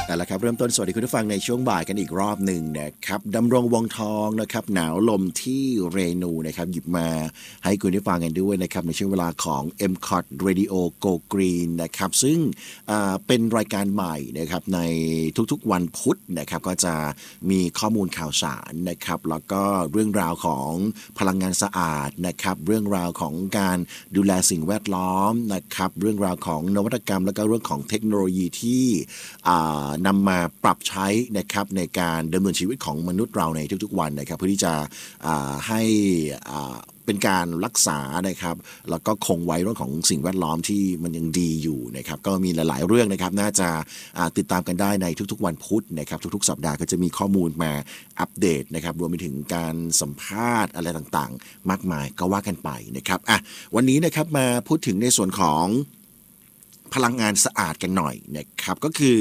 เอาละครับเริ่มต้นสวัสดีคุณผู้ฟังในช่วงบ่ายกันอีกรอบหนึ่งนะครับดำรงวงทองนะครับหนาวลมที่เรนูนะครับหยิบมาให้คุณผู้ฟังกันด้วยนะครับในช่วงเวลาของ MCOT Radio Go Green นะครับซึ่งเป็นรายการใหม่นะครับในทุกๆวันพุธนะครับก็จะมีข้อมูลข่าวสารนะครับแล้วก็เรื่องราวของพลังงานสะอาดนะครับเรื่องราวของการดูแลสิ่งแวดล้อมนะครับเรื่องราวของนวัตกรรมแล้วก็เรื่องของเทคโนโลยีที่นำมาปรับใช้นะครับในการดำเนินชีวิตของมนุษย์เราในทุกๆวันนะครับเพื่อที่จะให้เป็นการรักษานะครับแล้วก็คงไว้เรื่องของสิ่งแวดล้อมที่มันยังดีอยู่นะครับก็มีหลายๆเรื่องนะครับน่าจะติดตามกันได้ในทุกๆวันพุธนะครับทุกๆสัปดาห์ก็จะมีข้อมูลมาอัปเดตนะครับรวมไปถึงการสัมภาษณ์อะไรต่างๆมากมายก็ว่ากันไปนะครับวันนี้นะครับมาพูดถึงในส่วนของพลังงานสะอาดกันหน่อยนะครับก็คือ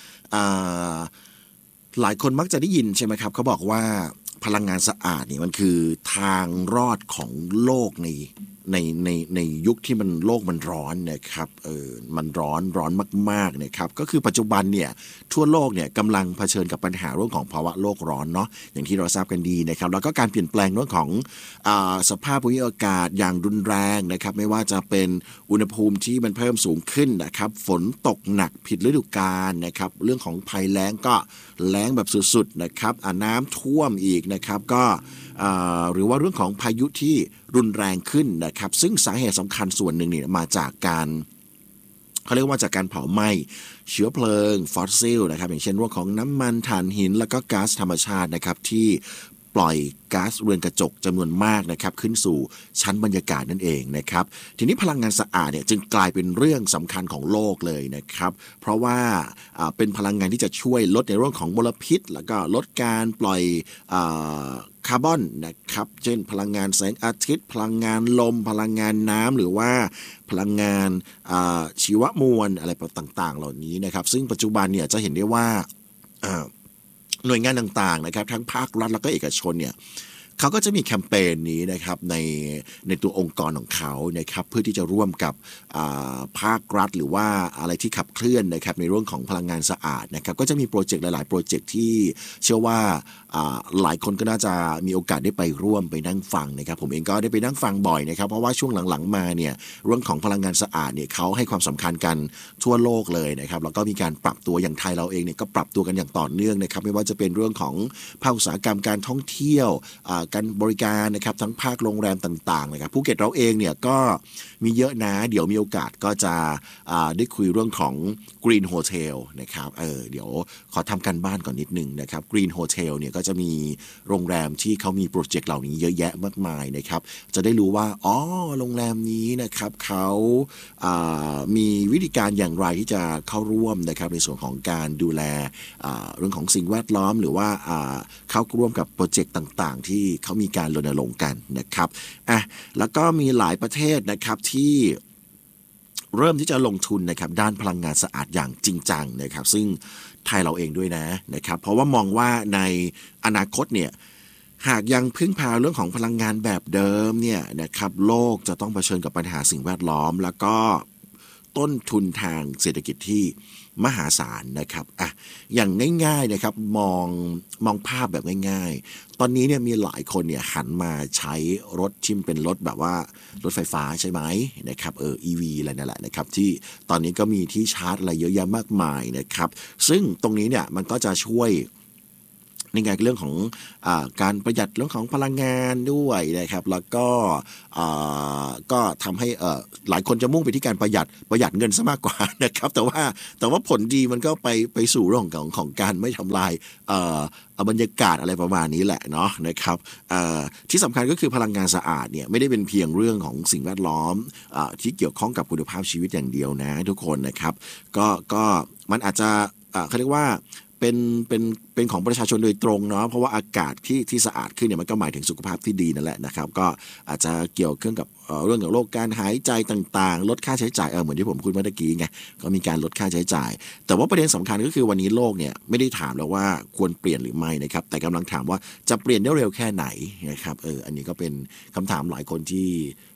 หลายคนมักจะได้ยินใช่ไหมครับเขาบอกว่าพลังงานสะอาดเนี่ยมันคือทางรอดของโลกในยุคที่มันโลกมันร้อนนะครับมันร้อนมากๆนะครับก็คือปัจจุบันเนี่ยทั่วโลกเนี่ยกำลังเผชิญกับปัญหาเรื่องของภาวะโลกร้อนเนาะอย่างที่เราทราบกันดีนะครับแล้วก็การเปลี่ยนแปลงเรื่องของสภาพภูมิอากาศอย่างรุนแรงนะครับไม่ว่าจะเป็นอุณหภูมิที่มันเพิ่มสูงขึ้นนะครับฝนตกหนักผิดฤดูกาลนะครับเรื่องของภัยแล้งก็แล้งแบบสุดๆนะครับน้ำท่วมอีกนะครับก็หรือว่าเรื่องของพายุที่รุนแรงขึ้นนะครับซึ่งสาเหตุสำคัญส่วนหนึ่งเนี่ยมาจากการเขาเรียกว่าจากการเผาไหม้เชื้อเพลิงฟอสซิลนะครับอย่างเช่นเรื่องของน้ำมันถ่านหินแล้วก็ก๊าซธรรมชาตินะครับที่ปล่อยก๊าซเรือนกระจกจำนวนมากนะครับขึ้นสู่ชั้นบรรยากาศนั่นเองนะครับทีนี้พลังงานสะอาดเนี่ยจึงกลายเป็นเรื่องสำคัญของโลกเลยนะครับเพราะว่าเป็นพลังงานที่จะช่วยลดในเรื่องของมลพิษแล้วก็ลดการปล่อยคาร์บอนนะครับเช่นพลังงานแสงอาทิตย์พลังงานลมพลังงานน้ำหรือว่าพลังงานชีวมวลอะไรต่างๆเหล่านี้นะครับซึ่งปัจจุบันเนี่ยจะเห็นได้ว่าหน่วยงานต่างๆนะครับทั้งภาครัฐแล้วก็เอกชนเนี่ยเขาก็จะมีแคมเปญนี้นะครับในตัวองค์กรของเขานะครับเพื่อที่จะร่วมกับภาครัฐหรือว่าอะไรที่ขับเคลื่อนนะครับในเรื่องของพลังงานสะอาดนะครับก็จะมีโปรเจกต์หลายๆโปรเจกต์ที่เชื่อว่าหลายคนก็น่าจะมีโอกาสได้ไปร่วมไปนั่งฟังนะครับผมเองก็ได้ไปนั่งฟังบ่อยนะครับเพราะว่าช่วงหลังๆมาเนี่ยเรื่องของพลังงานสะอาดเนี่ยเขาให้ความสำคัญกันทั่วโลกเลยนะครับแล้วก็มีการปรับตัวอย่างไทยเราเองเนี่ยก็ปรับตัวกันอย่างต่อเนื่องนะครับไม่ว่าจะเป็นเรื่องของภาคอุตสาหกรรมการท่องเที่ยวการบริการนะครับทั้งภาคโรงแรมต่างๆนะครับภูเก็ตเราเองเนี่ยก็มีเยอะนะเดี๋ยวมีโอกาสก็จะได้คุยเรื่องของ Green Hotel นะครับเดี๋ยวขอทำกันบ้านก่อนนิดนึงนะครับ Green Hotel เนี่ยก็จะมีโรงแรมที่เขามีโปรเจกต์เหล่านี้เยอะแยะมากมายนะครับจะได้รู้ว่าโรงแรมนี้นะครับเขามีวิธีการอย่างไรที่จะเข้าร่วมนะครับในส่วนของการดูแลเรื่องของสิ่งแวดล้อมหรือว่าเข้าร่วมกับโปรเจกต์ต่างๆที่เขามีการรณรงค์กันนะครับแล้วก็มีหลายประเทศนะครับที่เริ่มที่จะลงทุนนะครับด้านพลังงานสะอาดอย่างจริงจังนะครับซึ่งไทยเราเองด้วยนะครับเพราะว่ามองว่าในอนาคตเนี่ยหากยังพึ่งพาเรื่องของพลังงานแบบเดิมเนี่ยนะครับโลกจะต้องเผชิญกับปัญหาสิ่งแวดล้อมแล้วก็ต้นทุนทางเศรษฐกิจที่มหาศาลนะครับอย่างง่ายๆนะครับมองภาพแบบง่ายๆตอนนี้เนี่ยมีหลายคนเนี่ยหันมาใช้รถที่เป็นรถแบบว่ารถไฟฟ้าใช่ไหมนะครับEV อะไรนั่นแหละนะครับที่ตอนนี้ก็มีที่ชาร์จอะไรเยอะแยะมากมายนะครับซึ่งตรงนี้เนี่ยมันก็จะช่วยในงานเรื่องของการประหยัดเรื่องของพลังงานด้วยนะครับแล้วก็ทำให้หลายคนจะมุ่งไปที่การประหยัดเงินซะมากกว่านะครับแต่ว่าผลดีมันก็ไปสู่เรื่องของการไม่ทำลายบรรยากาศอะไรประมาณนี้แหละเนาะนะครับที่สำคัญก็คือพลังงานสะอาดเนี่ยไม่ได้เป็นเพียงเรื่องของสิ่งแวดล้อมที่เกี่ยวข้องกับคุณภาพชีวิตอย่างเดียวนะทุกคนนะครับก็มันอาจจะเขาเรียกว่าเป็นของประชาชนโดยตรงเนาะเพราะว่าอากาศที่สะอาดขึ้นเนี่ยมันก็หมายถึงสุขภาพที่ดีนั่นแหละนะครับก็อาจจะเกี่ยวข้องกับเรื่องของโรคการหายใจต่างๆลดค่าใช้จ่ายเหมือนที่ผมพูดเมื่อกี้ไงก็มีการลดค่าใช้จ่ายแต่ว่าประเด็นสำคัญก็คือวันนี้โลกเนี่ยไม่ได้ถามแล้วว่าควรเปลี่ยนหรือไม่นะครับแต่กำลังถามว่าจะเปลี่ยนได้เร็วแค่ไหนนะครับอันนี้ก็เป็นคำถามหลายคนที่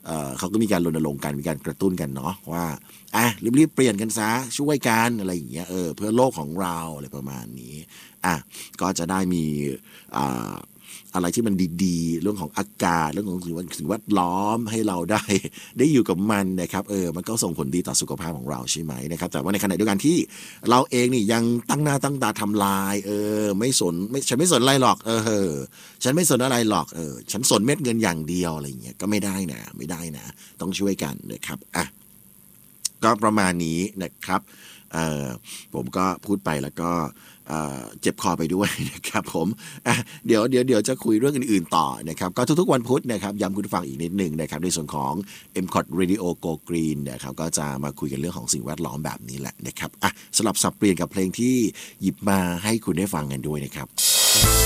เขาก็มีการรณรงค์กันมีการกระตุ้นกันเนาะว่ารีบๆเปลี่ยนกันซะช่วยกันอะไรอย่างเงี้ยเพื่อโลกของเราอะไรประมาณนี้ก็จะได้มีอะไรที่มันดีๆเรื่องของอากาศเรื่องของสิ่งแวดล้อมให้เราได้อยู่กับมันนะครับมันก็ส่งผลดีต่อสุขภาพของเราใช่ไหมนะครับแต่ว่าในขณะเดียวกันที่เราเองนี่ยังตั้งหน้าตั้งตาทำลายฉันไม่สนอะไรหรอกฉันไม่สนอะไรหรอกฉันสนเม็ดเงินอย่างเดียวอะไรอย่างเงี้ยก็ไม่ได้นะต้องช่วยกันนะครับก็ประมาณนี้นะครับผมก็พูดไปแล้วก็เจ็บคอไปด้วยนะครับผมเดี๋ยวจะคุยเรื่องอื่นๆต่อนะครับก็ทุกๆวันพุธนะครับย้ำคุณผู้ฟังอีกนิดนึงนะครับในส่วนของ MCOT Radio Go Green นะครับก็จะมาคุยกันเรื่องของสิ่งแวดล้อมแบบนี้แหละนะครับสลับสับเปลี่ยนกับเพลงที่หยิบมาให้คุณได้ฟังกันด้วยนะครับ